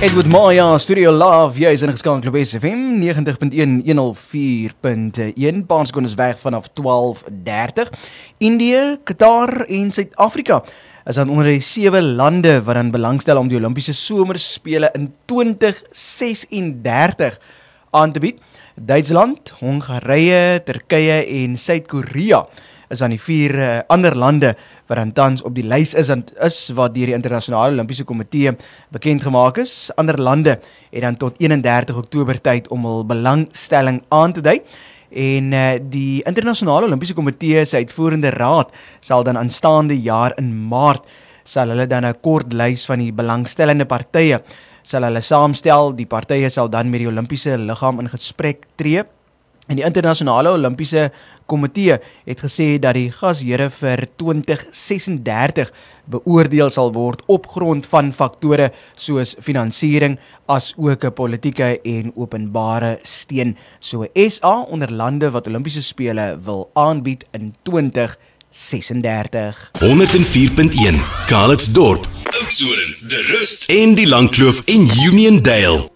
Edward Maya, Studio Love, jy is ingeskakel op SFM 90.1, 104.1, paar sekondes weg vanaf 12:30. Indië, Qatar en Suid-Afrika is dan onder die 7 lande wat dan belangstel om die Olympiese Somerspele in 2036 aan te bied. Duitsland, Hongarije, Turkye en Suid-Korea is dan die 4 ander lande wat dan tans op die lys is wat deur die Internasionale Olimpiese Komitee bekend gemaak is. Ander lande het dan tot 31 Oktober tyd om hul belangstelling aan te dui. En die Internasionale Olimpiese Komitee se uitvoerende raad sal dan aanstaande jaar in Maart sal hulle dan 'n kort lys van die belangstellende partye sal hulle saamstel. Die partye sal dan met die Olimpiese liggaam in gesprek tree. En die Internasionale Olimpiese Komitee het gesê dat die gasheure vir 2036 beoordeel sal word op grond van faktore soos finansiering as ook 'n politieke en openbare steun. So SA onder lande wat Olimpiese spele wil aanbied in 2036. 104.1 Calitzdorp, Oudtshoorn, De Rust en die Langkloof en Uniondale.